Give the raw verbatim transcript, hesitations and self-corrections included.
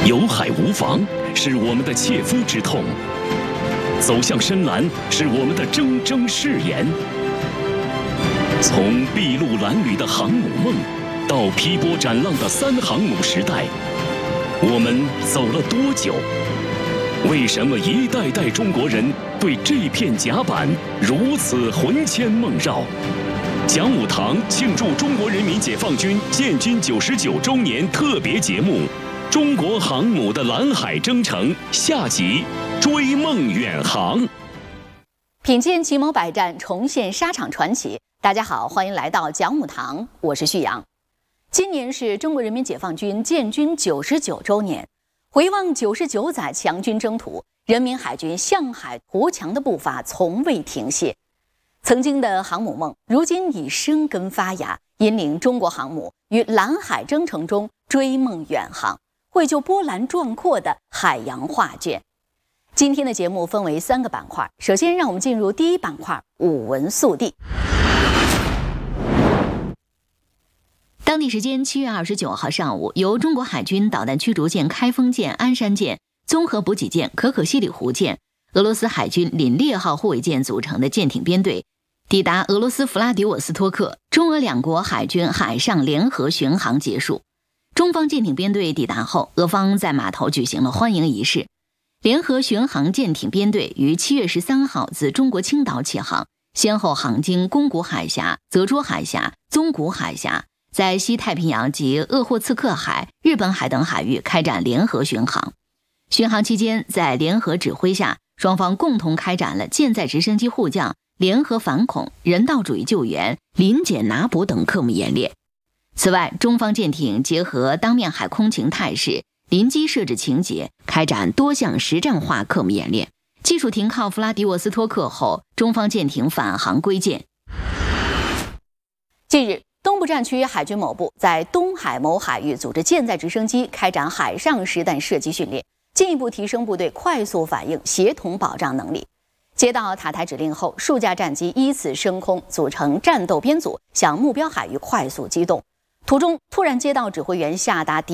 有海无防是我们的切肤之痛，走向深蓝是我们的铮铮誓言。从筚路蓝缕的航母梦，到劈波斩浪的三航母时代，我们走了多久？为什么一代代中国人对这片甲板如此魂牵梦绕？讲武堂庆祝中国人民解放军建军九十九周年特别节目《中国航母的蓝海征程》下集《追梦远航》。 品鉴奇谋百战，重现沙场传奇。大家好，欢迎来到讲武堂，我是旭阳。今年是中国人民解放军建军九十九周年，回望九十九载强军征途，人民海军向海图强的步伐从未停歇。曾经的航母梦，如今已生根发芽，引领中国航母于蓝海征程中追梦远航，绘就波澜壮阔的海洋画卷。今天的节目分为三个板块，首先让我们进入第一板块武文速递。当地时间七月二十九号上午，由中国海军导弹驱逐舰开封舰、鞍山舰、综合补给舰可可西里湖舰、俄罗斯海军凛冽号护卫舰组成的舰艇编队抵达俄罗斯弗拉迪沃斯托克，中俄两国海军海上联合巡航结束。中方舰艇编队抵达后，俄方在码头举行了欢迎仪式。联合巡航舰艇编队于七月十三号自中国青岛起航，先后航经宫古海峡、泽捉海峡、宗谷海峡，在西太平洋及鄂霍次克海、日本海等海域开展联合巡航。巡航期间，在联合指挥下，双方共同开展了舰载直升机护降、联合反恐、人道主义救援、临检拿捕等科目演练。此外，中方舰艇结合当面海空情态势、临机设置情节，开展多项实战化科目演练。技术停靠弗拉迪沃斯托克后，中方舰艇返航归舰。近日，东部战区海军某部在东海某海域组织舰载直升机开展海上实弹射击训练，进一步提升部队快速反应、协同保障能力。接到塔台指令后，数架战机依次升空，组成战斗编组，向目标海域快速机动。途中突然接到指挥员下达